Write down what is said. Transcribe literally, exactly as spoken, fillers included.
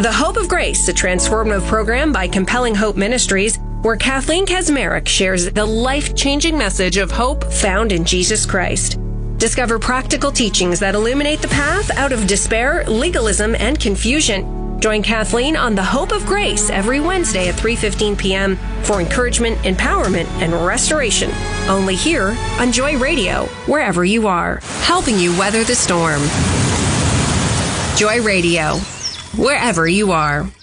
The Hope of Grace, a transformative program by Compelling Hope Ministries, where Kathleen Kaczmarek shares the life-changing message of hope found in Jesus Christ. Discover practical teachings that illuminate the path out of despair, legalism, and confusion. Join Kathleen on The Hope of Grace every Wednesday at three fifteen p.m. for encouragement, empowerment, and restoration. Only here on Joy Radio, wherever you are. Helping you weather the storm. Joy Radio, wherever you are.